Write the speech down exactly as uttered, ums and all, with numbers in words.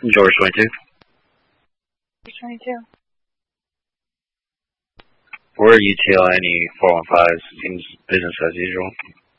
George twenty-two. George twenty-two. We're U T L any four one five. Seems business as usual.